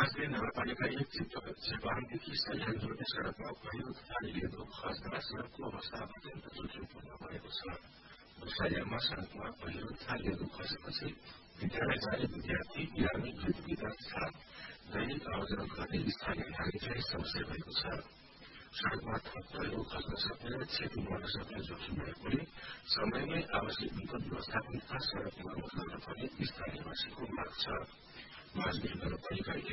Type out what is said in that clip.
माझ्री नगरपालिका 1 चितवनदेखि सल्यान जोड्ने सड़कमा पहिरो तथा हिलेको खस्दा सड़कको अवस्था अत्यन्त जोखिमपूर्ण भएको छ। सल्यानमा सड़कमा पहिरो तथा हिलेको खसेपछि विद्यालय जाने विद्यार्थी, ग्रामीण वृद्धवृद्ध तथा दैनिक आवाजन गर्ने स्थानीय नागरिकलाई समस्या भएको छ। सड़कमा थप पहिरो खस्न सक्ने र क्षति गर्न सक्ने जोखिम भएकोले समयमै आवश्यक विपद व्यवस्थापन तथा सड़क मर्मत गर्न पर्ने स्थानीयवासीको माग छ। माझ्री नगरपालिका